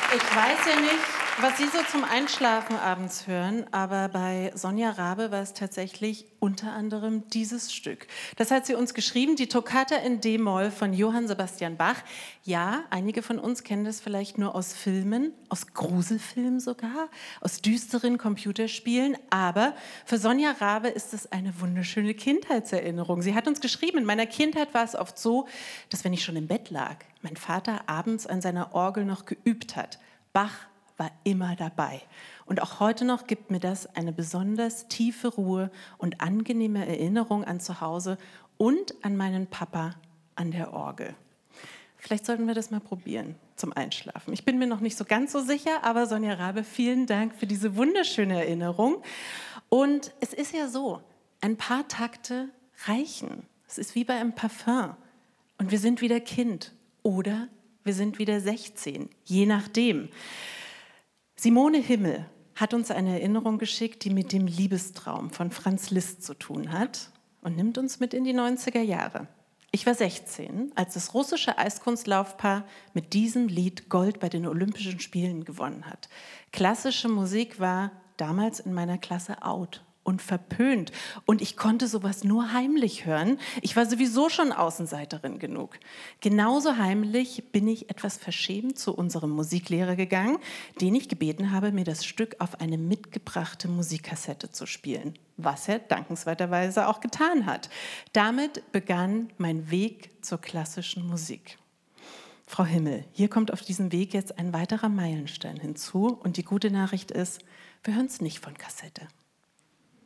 Ich weiß ja nicht, was Sie so zum Einschlafen abends hören, aber bei Sonja Rabe war es tatsächlich unter anderem dieses Stück. Das hat sie uns geschrieben, die Toccata in D-Moll von Johann Sebastian Bach. Ja, einige von uns kennen das vielleicht nur aus Filmen, aus Gruselfilmen sogar, aus düsteren Computerspielen, aber für Sonja Rabe ist es eine wunderschöne Kindheitserinnerung. Sie hat uns geschrieben, in meiner Kindheit war es oft so, dass wenn ich schon im Bett lag, mein Vater abends an seiner Orgel noch geübt hat. Bach war immer dabei. Und auch heute noch gibt mir das eine besonders tiefe Ruhe und angenehme Erinnerung an zu Hause und an meinen Papa an der Orgel. Vielleicht sollten wir das mal probieren zum Einschlafen. Ich bin mir noch nicht so ganz so sicher, aber Sonja Rabe, vielen Dank für diese wunderschöne Erinnerung. Und es ist ja so, ein paar Takte reichen. Es ist wie bei einem Parfum. Und wir sind wieder Kind oder wir sind wieder 16, je nachdem. Simone Himmel hat uns eine Erinnerung geschickt, die mit dem Liebestraum von Franz Liszt zu tun hat und nimmt uns mit in die 90er Jahre. Ich war 16, als das russische Eiskunstlaufpaar mit diesem Lied Gold bei den Olympischen Spielen gewonnen hat. Klassische Musik war damals in meiner Klasse out und verpönt. Und ich konnte sowas nur heimlich hören. Ich war sowieso schon Außenseiterin genug. Genauso heimlich bin ich etwas verschämt zu unserem Musiklehrer gegangen, den ich gebeten habe, mir das Stück auf eine mitgebrachte Musikkassette zu spielen. Was er dankenswerterweise auch getan hat. Damit begann mein Weg zur klassischen Musik. Frau Himmel, hier kommt auf diesem Weg jetzt ein weiterer Meilenstein hinzu. Und die gute Nachricht ist, wir hören es nicht von Kassette.